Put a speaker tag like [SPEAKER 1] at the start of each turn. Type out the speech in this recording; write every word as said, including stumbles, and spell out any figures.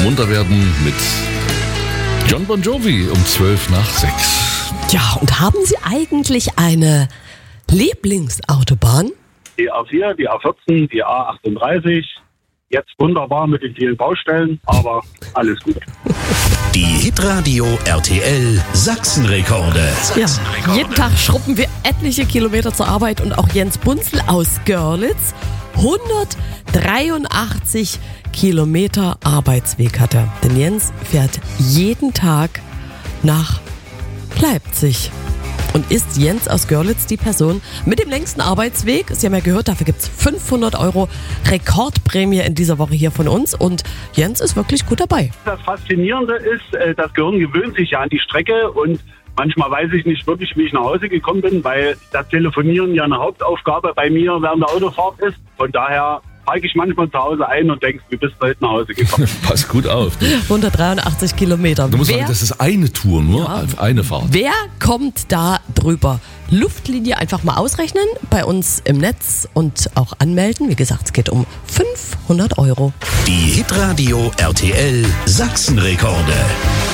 [SPEAKER 1] munter werden mit John Bon Jovi um zwölf nach sechs.
[SPEAKER 2] Ja, und haben Sie eigentlich eine Lieblingsautobahn?
[SPEAKER 3] Die A vier, die A vierzehn, die A achtunddreißig. Jetzt wunderbar mit den vielen Baustellen, aber alles gut.
[SPEAKER 4] Die Hitradio R T L Sachsenrekorde.
[SPEAKER 2] Ja, jeden Tag schruppen wir etliche Kilometer zur Arbeit und auch Jens Bunzel aus Görlitz. hundertdreiundachtzig Kilometer Arbeitsweg hat er. Denn Jens fährt jeden Tag nach Leipzig. Und ist Jens aus Görlitz die Person mit dem längsten Arbeitsweg? Sie haben ja gehört, dafür gibt es fünfhundert Euro Rekordprämie in dieser Woche hier von uns. Und Jens ist wirklich gut dabei.
[SPEAKER 3] Das Faszinierende ist, das Gehirn gewöhnt sich ja an die Strecke und manchmal weiß ich nicht wirklich, wie ich nach Hause gekommen bin, weil das Telefonieren ja eine Hauptaufgabe bei mir während der Autofahrt ist. Von daher parke ich manchmal zu Hause ein und denke, wie bist du heute nach Hause gekommen?
[SPEAKER 1] Pass gut auf.
[SPEAKER 2] hundertdreiundachtzig Kilometer.
[SPEAKER 1] Du musst
[SPEAKER 2] Wer,
[SPEAKER 1] sagen, das ist eine Tour, nur
[SPEAKER 2] Ja.
[SPEAKER 1] eine Fahrt.
[SPEAKER 2] wer kommt da drüber? Luftlinie einfach mal ausrechnen, bei uns im Netz und auch anmelden. Wie gesagt, es geht um fünfhundert Euro.
[SPEAKER 4] Die Hitradio R T L Sachsenrekorde.